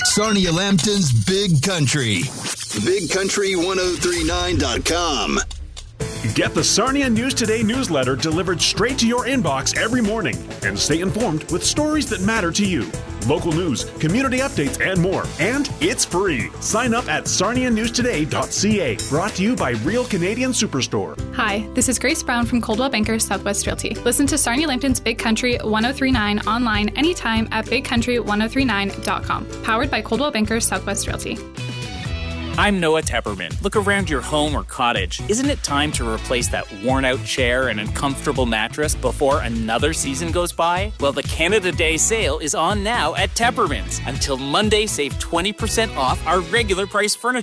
Sarnia Lambton's Big Country. BigCountry1039.com. Get the Sarnia News Today newsletter delivered straight to your inbox every morning and stay informed with stories that matter to you. Local news, community updates, and more. And it's free. Sign up at sarnianewstoday.ca. Brought to you by Real Canadian Superstore. Hi, this is Grace Brown from Coldwell Banker Southwest Realty. Listen to Sarnia Lambton's Big Country 1039 online anytime at bigcountry1039.com. Powered by Coldwell Banker Southwest Realty. I'm Noah Tepperman. Look around your home or cottage. Isn't it time to replace that worn-out chair and uncomfortable mattress before another season goes by? Well, the Canada Day sale is on now at Tepperman's. Until Monday, save 20% off our regular price furniture.